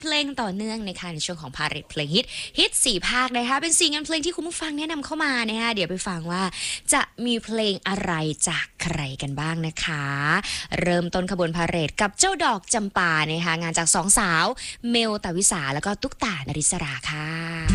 เพลงต่อเนื่องนะคะในช่วงของพาเหรดเพลงฮิต4ภาคนะคะเป็น4งานเพลงที่คุณผู้ฟังแนะนำเข้ามานะคะเดี๋ยวไปฟังว่าจะมีเพลงอะไรจากใครกันบ้างนะคะเริ่มต้นขบวนพาเหรดกับเจ้าดอกจำปานะคะงานจากสองสาวเมลตาวิสาแล้วก็ตุ๊กตานริศราค่ะ